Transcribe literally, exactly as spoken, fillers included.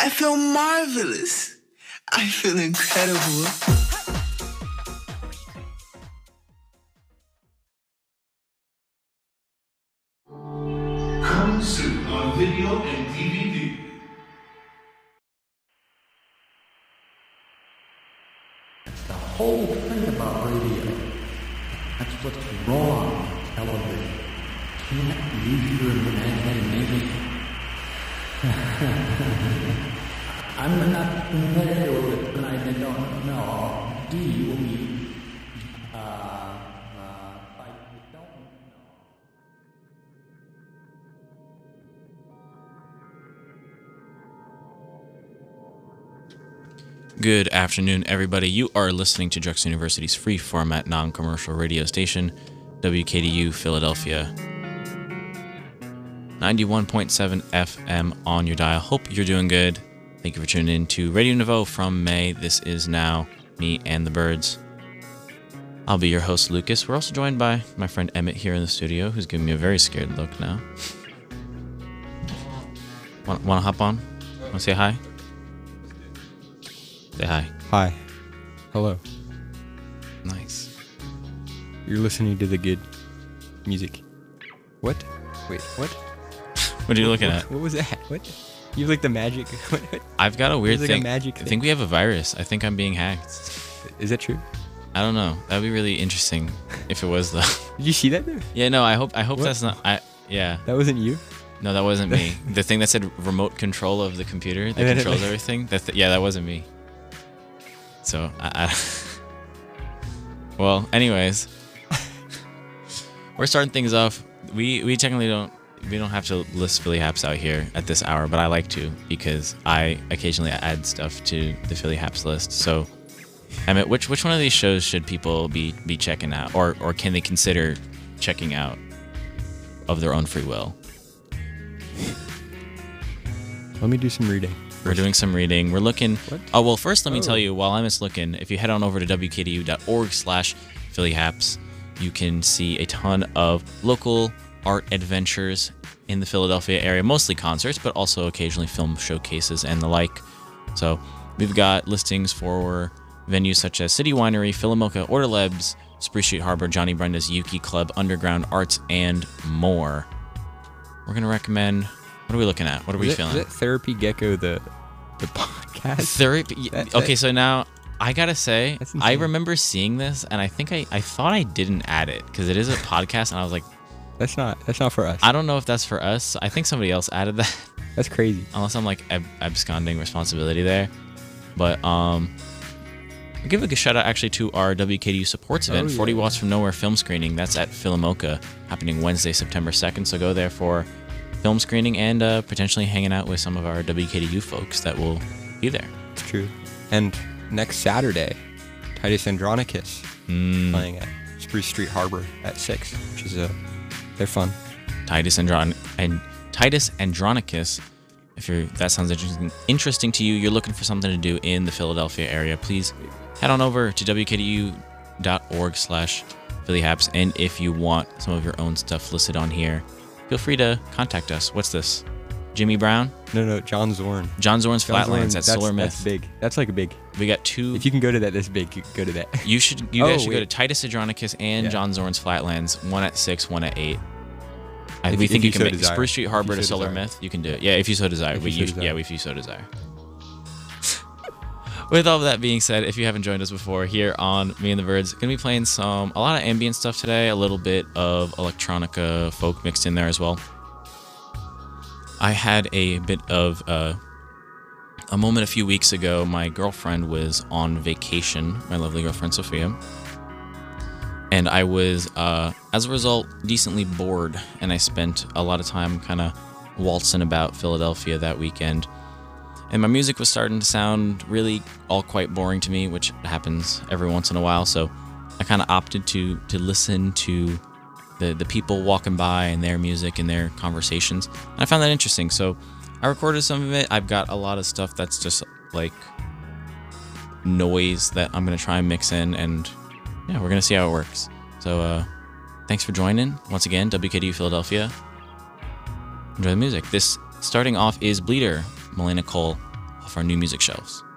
I feel marvelous. I feel incredible. Coming soon on video and D V D. That's the whole thing about radio. That's what's wrong with television. Can't use your imagination. I'm not familiar with it, but I don't know. Do you mean? Uh, uh, I don't know. Good afternoon, everybody. You are listening to Drexel University's free format non-commercial radio station, W K D U Philadelphia. ninety-one point seven F M on your dial. Hope you're doing good. Thank you for tuning in to Radio Nouveau from May. This is now me and the birds. I'll be your host, Lucas. We're also joined by my friend Emmett here in the studio, who's giving me a very scared look now. Want, want to hop on? Want to say hi? Say hi. Hi. Hello. Nice. You're listening to the good music. What? Wait, what? What are you looking what, at? What was that? What? You have like the magic. What, what? I've got a weird like thing. A magic I thing. think we have a virus. I think I'm being hacked. Is that true? I don't know. That would be really interesting if it was though. Did you see that there? Yeah, no, I hope I hope What? that's not I yeah. That wasn't you? No, that wasn't me. The thing that said remote control of the computer that And then it, controls like- everything. That th- yeah, that wasn't me. So, I, I Well, anyways, we're starting things off. We we technically don't we don't have to list Philly Haps out here at this hour, but I like to because I occasionally add stuff to the Philly Haps list. So, Emmett, which which one of these shows should people be be checking out, or or can they consider checking out of their own free will? Let me do some reading. We're doing some reading. We're looking. What? Oh well, first let me Oh. tell you. While I'm just looking, if you head on over to w k d u dot org slash Philly Haps, you can see a ton of local art adventures in the Philadelphia area, mostly concerts, but also occasionally film showcases and the like. So we've got listings for venues such as City Winery, Philomoka, Orderlebs, Spruce Street Harbor, Johnny Brenda's Yuki Club, Underground Arts, and more. We're gonna recommend. What are we looking at? What are we is feeling? Is that Therapy Gecko the the podcast? Therapy. That- Okay, that- so now I gotta say, That's I insane. remember seeing this, and I think I, I thought I didn't add it because it is a podcast, and I was like, That's not that's not for us. I don't know if that's for us. I think somebody else added that, That's crazy. unless I'm like ab- absconding responsibility there. But um, I'll give a shout out actually to our W K D U supports event, Oh, yeah. forty Watts from Nowhere film screening. That's at Philomoka, happening Wednesday, September second. So go there for film screening and uh, potentially hanging out with some of our W K D U folks that will be there. It's true. And next Saturday, Titus Andronicus Mm. playing at Spruce Street Harbor at six, which is a they're fun. Titus Andron and Titus Andronicus. If you're that sounds interesting interesting to you, you're looking for something to do in the Philadelphia area, please head on over to w k d u dot org slash Philly Haps. And if you want some of your own stuff listed on here, feel free to contact us. What's this? Jimmy Brown? No, no, John Zorn. John Zorn's John Flatlands Zorn, at that's, Solar Myth. That's big. That's like a big. We got two. If you can go to that this big, you go to that. You should. You Oh, guys should go wait. to Titus Andronicus and Yeah. John Zorn's Flatlands. One at six, one at eight. I, If we you- think if you, you can so make desire. Spruce Street If Harbor you to so Solar desire. Myth. You can do it. Yeah, if you so desire. If we you so you- desire. yeah, if you so desire. With all that being said, if you haven't joined us before here on Me and the Birds, gonna be playing some a lot of ambient stuff today, a little bit of electronica folk mixed in there as well. I had a bit of uh, a moment a few weeks ago. My girlfriend was on vacation, my lovely girlfriend Sophia, and I was, uh, as a result, decently bored, and I spent a lot of time kind of waltzing about Philadelphia that weekend. And my music was starting to sound really all quite boring to me, which happens every once in a while. So I kind of opted to to listen to the the people walking by and their music and their conversations. And I found that interesting. So I recorded some of it. I've got a lot of stuff that's just like noise that I'm gonna try and mix in, and yeah, we're gonna see how it works. So uh, thanks for joining once again, W K D U Philadelphia. Enjoy the music. This starting off is Bleeder, Melina Cole, off our new music shelves.